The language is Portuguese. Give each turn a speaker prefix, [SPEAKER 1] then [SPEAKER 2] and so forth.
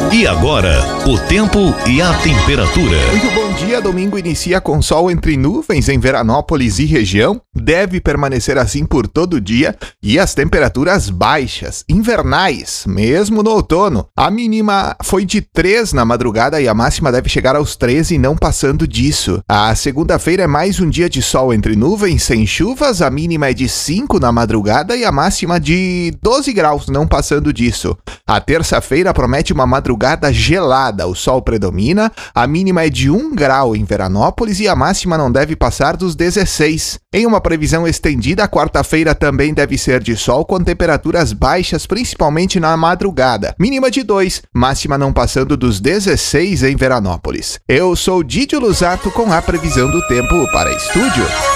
[SPEAKER 1] E agora, o tempo e a temperatura.
[SPEAKER 2] Muito bom dia, domingo inicia com sol entre nuvens em Veranópolis e região, deve permanecer assim por todo o dia e as temperaturas baixas, invernais, mesmo no outono. A mínima foi de 3 na madrugada e a máxima deve chegar aos 13 não passando disso. A segunda-feira é mais um dia de sol entre nuvens, sem chuvas, a mínima é de 5 na madrugada e a máxima de 12 graus, não passando disso. A terça-feira promete uma madrugada gelada, o sol predomina, a mínima é de 1 grau em Veranópolis e a máxima não deve passar dos 16. Em uma previsão estendida, a quarta-feira também deve ser de sol com temperaturas baixas, principalmente na madrugada. Mínima de 2, máxima não passando dos 16 em Veranópolis. Eu sou Didio Luzato com a previsão do tempo para estúdio.